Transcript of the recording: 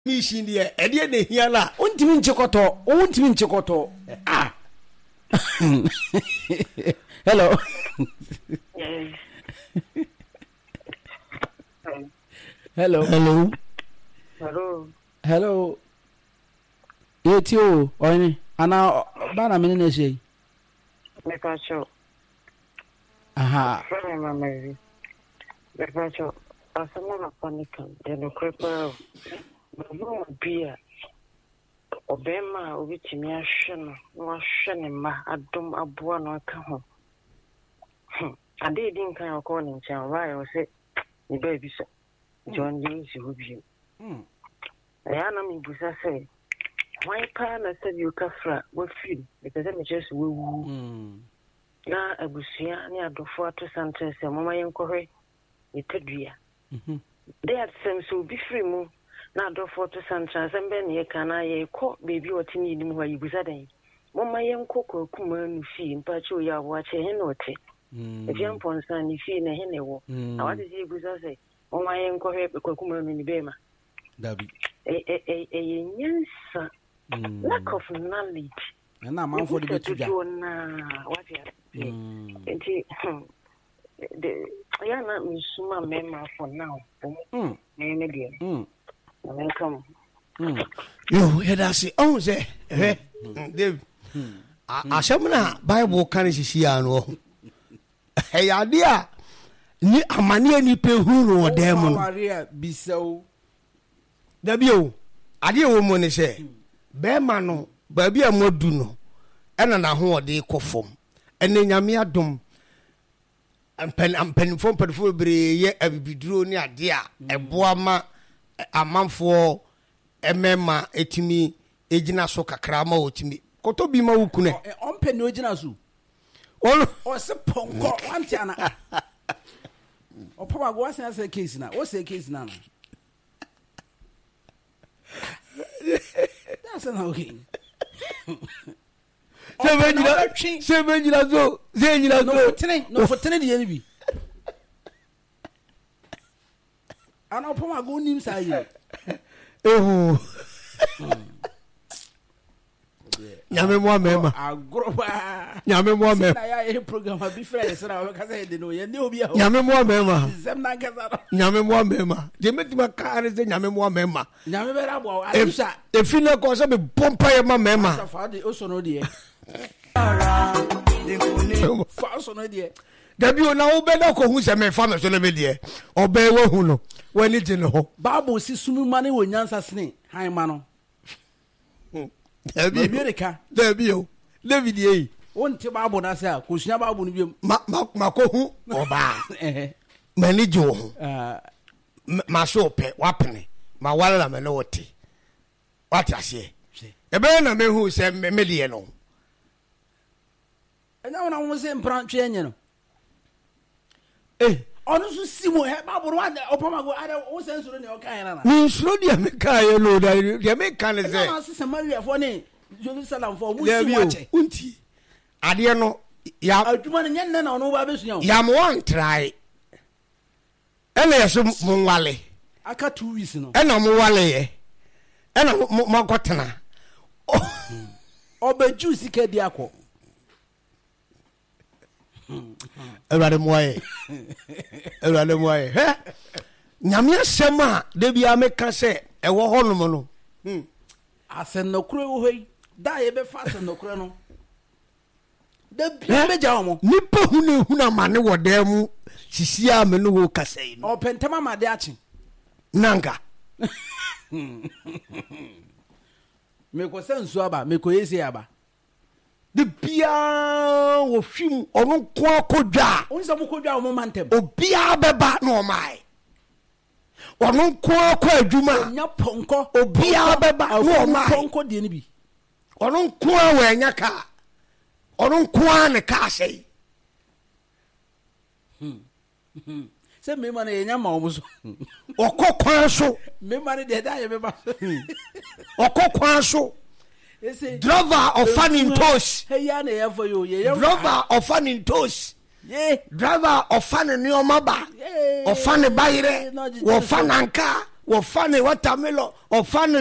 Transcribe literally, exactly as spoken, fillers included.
mission there e dey na hia la ontimi nchekoto ontimi nchekoto ah hello Yes. hello hello Hello. hello yetio oyni ana bana mene na shey Me pacho. aha From my memory. Me pacho. Asama na panika. De no crepa. No bia. Obema obitimi ahwe no. No ahwe ne ma adom aboa no aka ho. Ade din kan akọ ne nchen why o say ni ba bi so. John James ho bi. mm Ya na mi busa say why pa na say you ka fra wo feel because me just we wu. mm Na abusia ne adofo ato sentence mama yenkɔhwe etadua mhm they had some so be free mu na adofo ato sentence mbe ne yeka na yekɔ baby otini nim hɔ yibusa den mama yenkɔ kokuma nu fi mpacho ya wo ache he no te mm e fiam ponsa ni fi na he ne wo na what is yibusa say mama yenkɔhwe kokuma nu ni bema dabi e e e e nyensa lack of knowledge na man for the betuja na what ya mm Enti, the Yana Misuma member for now. mm Maybe. mm Welcome. mm yo he da say oh say eh Dave asem na Bible kan sisi ano e ya dia ni amane ni pe huru odem no Maria bisau da bio ade wo mo ne se be ma no ba bia modu no ena na ho ode kofom ene nyame adom ampen ampen fo padfo bre ye abibiduro ni ade a eboa ma amanfo emema etimi ejina so kakra ma otimi koto bi ma wukune on pe no ejina so on o se ponko wanti ana o papa go asan say case na o say case na na that's not okay Sebenjila sebenjila zo sebenjila no zo fotene no fotene de yeni bi ana o papa go nim say ye ehu nyame mo amema agroba nyame mo amema na ya e program bi friend say na ka say de no ye ne obi a nyame mo amema zem na ka sa nyame mo amema de metima ka ne se nyame mo amema nyame be rabo adusa e fina ko se be pompa ye ma mema sa fa de o so no de fa so no de dabi o na wo be da ko hu se me fa me so le be de obe wo hu no wani je no ho Bible si sunu ma ne wonyansa sene han ma no dabi America dabi o David ye wonte Bible na se a ko sua Bible no bi ma ma ko hu oba eh mani jo hu ah ma so pe wapene ma wala me no wote wate ase e be na me hu se me de no ena wona wo se mprantwe enye no eh onu so simo he Bible wa opama go ada wo se nsuro ne o kan na na ni nsuro dia me ka ye lo da dia me kan le ze na se Samaria fo ne Jerusalem fo mu ya si bi wache unti ade no ya aduma ne nyen na onu ba besua o ya mo wan try ele yeso mo wale aka two weeks no ena mo wale ye ena mo gotena obeju sika di akọ Ewade moye Ewade moye he nyame asem a de bia me ka se ewo honom no hm asen no kuro wo hei da ye be fa asen no kuro no da bia be ja omo nipa hu na hu na mane wodam mu sisia me no wo kasai no o pentama ma de achi nanga me ko sensu aba me ko yesi aba de bia wo hwim ono ko akodwa oni se mo ko dwa o mantem obia beba no mai ono ko akọ adwuma nya ponko obia beba no mai ponko de ni bi ono ko awa nya ka ono ko an ka sei hmm se me ma na nya ma o so okokwan so me ma ne de da ye be ba okokwan so driver of fanning toes hey ya na ya for you ye driver of fanning toes ye driver of fanning ni o maba o fanning bayire wo fananka wɔfa ne watermelon ɔfa ne